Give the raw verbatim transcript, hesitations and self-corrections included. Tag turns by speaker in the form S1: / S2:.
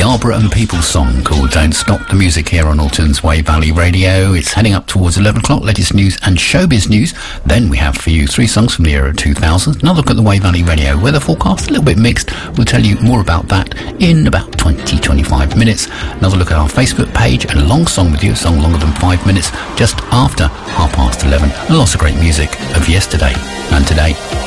S1: Barbara and People's song called Don't Stop the Music here on Alton's Way Valley Radio. It's heading up towards eleven o'clock, latest news and showbiz news. Then we have for you three songs from the era two thousand. Another look at the Way Valley Radio weather forecast, a little bit mixed. We'll tell you more about that in about twenty to twenty-five minutes. Another look at our Facebook page and a long song with you, a song longer than five minutes, just after half past eleven. And lots of great music of yesterday and today.